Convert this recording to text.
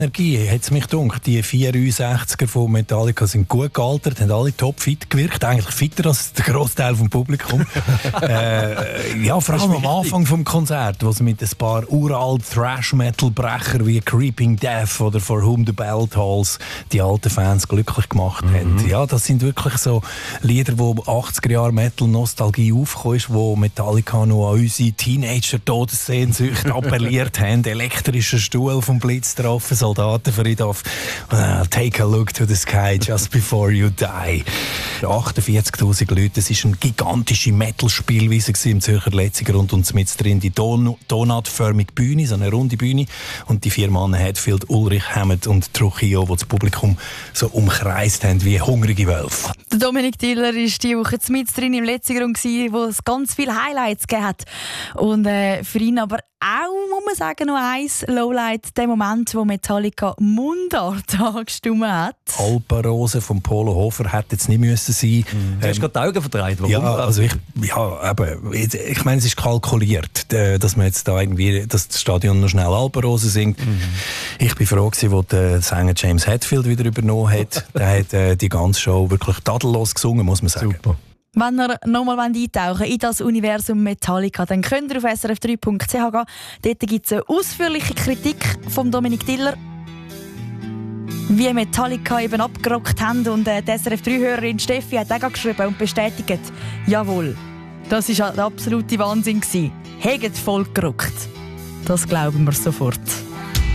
Energie, hat es mich gedacht. Die 64er von Metallica sind gut gealtert, haben alle topfit gewirkt, eigentlich fitter als der Großteil vom Publikum. Ja, vor allem am Anfang vom Konzert, wo sie mit ein paar uralt Thrash-Metal-Brecher wie Creeping Death oder For Whom the Bell Tolls die alten Fans glücklich gemacht haben. Ja, das sind wirklich so Lieder, wo 80er Jahre Metal-Nostalgie aufgekommen ist, wo Metallica noch an unsere Teenager-Todessehnsucht appelliert haben. Elektrischer Stuhl vom Blitz getroffen, Soldatenfriedhof. Take a look to the sky just before you die. 48'000 Leute, das war eine gigantische Metal-Spielweise im Zürcher Letzigrund und mit drin die donutförmige Bühne, so eine runde Bühne. Und die 4 Mann, Hetfield, Ulrich, Hammond und Trujillo, die das Publikum so umkreist haben wie hungrige Wölfe. Der Dominik Diller war diese Woche mit drin im Letzigrund, wo es ganz viele Highlights gegeben hat. Und für ihn aber auch, muss man sagen, noch eins Lowlight, der Moment, wo Metallica Mundart angestimmt hat. Alpenrose von Polo Hofer hätte jetzt nicht müssen sein. Du hast gerade die Augen verdreht. Warum? Ja, also ich meine, es ist kalkuliert, dass man jetzt da irgendwie, dass das Stadion noch schnell Alpenrose singt. Ich bin froh gewesen, als der Sänger James Hetfield wieder übernommen hat. Der hat die ganze Show wirklich tadellos gesungen, muss man sagen. Super. Wenn ihr nochmal eintauchen in das Universum Metallica, dann könnt ihr auf srf3.ch gehen. Dort gibt es eine ausführliche Kritik von Dominik Diller, wie Metallica eben abgerockt haben. Und die SRF3-Hörerin Steffi hat auch geschrieben und bestätigt, jawohl, das war der absolute Wahnsinn. Hegt voll gerockt. Das glauben wir sofort.